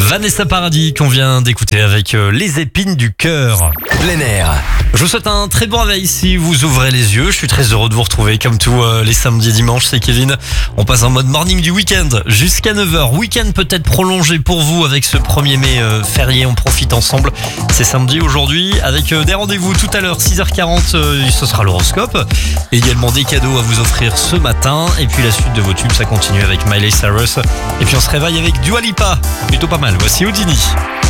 Vanessa Paradis qu'on vient d'écouter avec Les épines du cœur. Plein air. Je vous souhaite un très bon réveil si vous ouvrez les yeux. Je suis très heureux de vous retrouver comme tous les samedis et dimanches. C'est Kevin. On passe en mode morning du week-end jusqu'à 9h. Week-end peut-être prolongé pour vous avec ce 1er mai férié. On profite ensemble. C'est samedi aujourd'hui avec des rendez-vous tout à l'heure 6h40. Ce sera l'horoscope. Également des cadeaux à vous offrir ce matin. Et puis la suite de vos tubes, ça continue avec Miley Cyrus. Et puis on se réveille avec Dua Lipa. Plutôt pas mal. Voici Houdini.